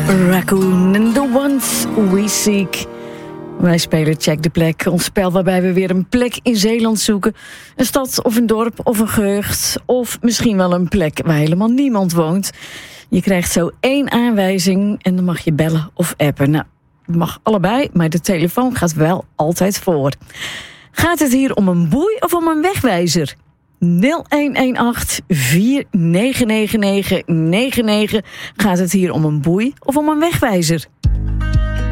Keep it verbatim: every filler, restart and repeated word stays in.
Raccoon and the ones we seek. Wij spelen Check de Plek, ons spel waarbij we weer een plek in Zeeland zoeken. Een stad of een dorp of een gehucht. Of misschien wel een plek waar helemaal niemand woont. Je krijgt zo één aanwijzing en dan mag je bellen of appen. Nou, het mag allebei, maar de telefoon gaat wel altijd voor. Gaat het hier om een boei of om een wegwijzer? nul een een acht vier negen negen negen negen negen. Gaat het hier om een boei of om een wegwijzer?